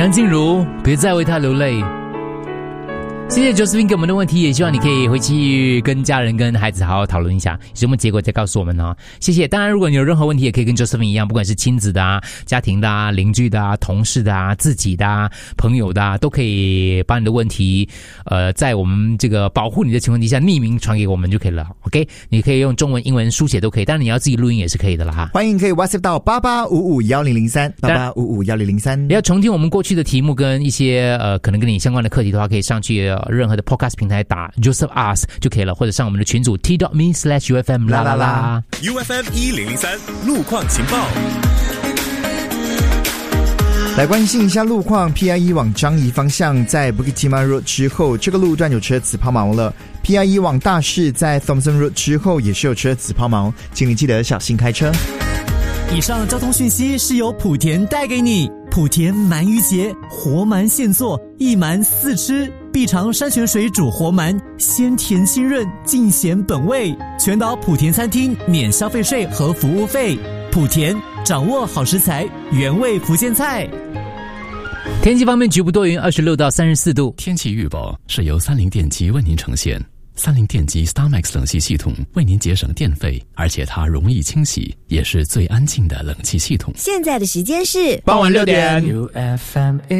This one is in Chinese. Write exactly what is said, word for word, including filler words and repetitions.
梁静茹，别再为他流泪。谢谢 Josephine 给我们的问题，也希望你可以回去跟家人跟孩子好好讨论一下，有什么结果再告诉我们哦。谢谢。当然如果你有任何问题也可以跟 Josephine 一样，不管是亲子的啊、家庭的啊、邻居的啊、同事的啊、自己的啊、朋友的啊，都可以把你的问题呃在我们这个保护你的情况底下匿名传给我们就可以了。 OK， 你可以用中文英文书写都可以，当然你要自己录音也是可以的啦哈。 欢迎可以 WhatsApp 到八八五五一零零三 八八五五一零零三。 你要重听我们过去的题目跟一些呃可能跟你相关的课题的话，可以上去、呃、任何的 podcast 平台打 Joseph Ask 就可以了，或者上我们的群组 t.me slash ufm 啦啦啦 U F M 一零零三路况情报。 来关心一下路况 ，P I E 往樟宜方向在 Bukit Timah Road 之后，这个路段有车子抛锚了。P I E 往大市在 Thomson Road 之后也是有车子抛锚，请你记得小心开车。 以上交通讯息是由莆田带给你。莆田鳗鱼节，活鳗现做，一鳗四吃，必尝山泉水煮活鳗，鲜甜清润，尽显本味。全岛莆田餐厅免消费税和服务费。莆田掌握好食材，原味福建菜。 天气方面，局部多云，二十六到三十四度。 天气预报是由三菱电机为您呈现。三菱电机 StarMax 冷气系统为您节省电费，而且它容易清洗，也是最安静的冷气系统。 现在的时间是傍晚六点。 U F M